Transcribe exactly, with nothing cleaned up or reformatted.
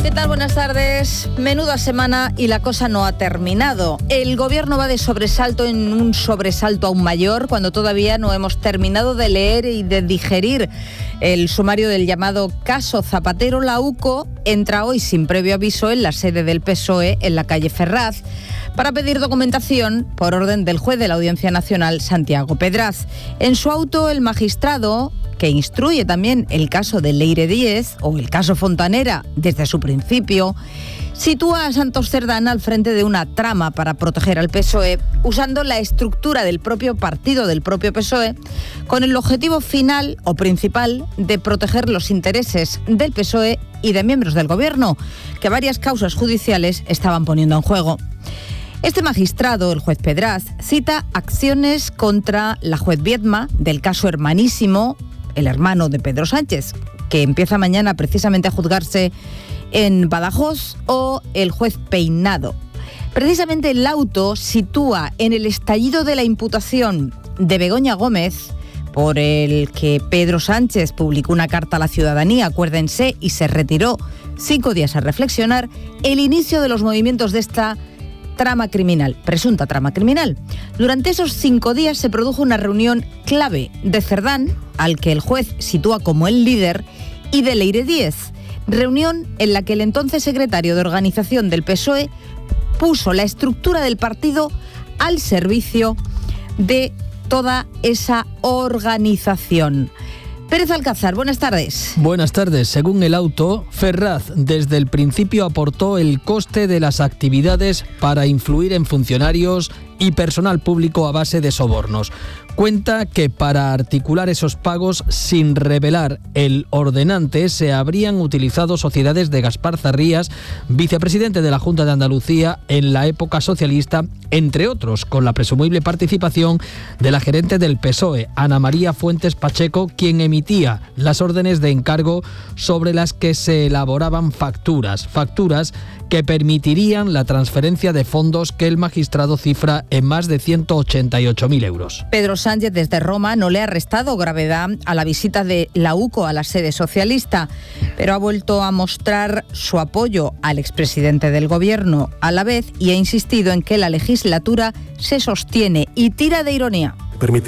¿Qué tal? Buenas tardes. Menuda semana y la cosa no ha terminado. El gobierno va de sobresalto en un sobresalto aún mayor cuando todavía no hemos terminado de leer y de digerir el sumario del llamado caso Zapatero. La UCO entra hoy sin previo aviso en la sede del P S O E en la calle Ferraz para pedir documentación por orden del juez de la Audiencia Nacional, Santiago Pedraz. En su auto, el magistrado, que instruye también el caso de Leire Díez o el caso Fontanera desde su principio, sitúa a Santos Cerdán al frente de una trama para proteger al P S O E, usando la estructura del propio partido, del propio P S O E, con el objetivo final o principal de proteger los intereses del P S O E y de miembros del gobierno, que varias causas judiciales estaban poniendo en juego. Este magistrado, el juez Pedraz, cita acciones contra la juez Viedma del caso Hermanísimo, el hermano de Pedro Sánchez, que empieza mañana precisamente a juzgarse en Badajoz, o el juez Peinado. Precisamente el auto sitúa en el estallido de la imputación de Begoña Gómez, por el que Pedro Sánchez publicó una carta a la ciudadanía, acuérdense, y se retiró cinco días a reflexionar, el inicio de los movimientos de esta trama criminal, presunta trama criminal. Durante esos cinco días se produjo una reunión clave de Cerdán, al que el juez sitúa como el líder, y de Leire Díez. Reunión en la que el entonces secretario de organización del P S O E puso la estructura del partido al servicio de toda esa organización. Pérez Alcázar, buenas tardes. Buenas tardes. Según el auto, Ferraz desde el principio aportó el coste de las actividades para influir en funcionarios y personal público a base de sobornos. Cuenta que para articular esos pagos sin revelar el ordenante se habrían utilizado sociedades de Gaspar Zarrías, vicepresidente de la Junta de Andalucía en la época socialista, entre otros, con la presumible participación de la gerente del P S O E, Ana María Fuentes Pacheco, quien emitía las órdenes de encargo sobre las que se elaboraban facturas, facturas que permitirían la transferencia de fondos que el magistrado cifra en más de ciento ochenta y ocho mil euros. Pedro Sánchez desde Roma no le ha restado gravedad a la visita de la UCO a la sede socialista, pero ha vuelto a mostrar su apoyo al expresidente del gobierno a la vez y ha insistido en que la legislatura se sostiene y tira de ironía. Permitir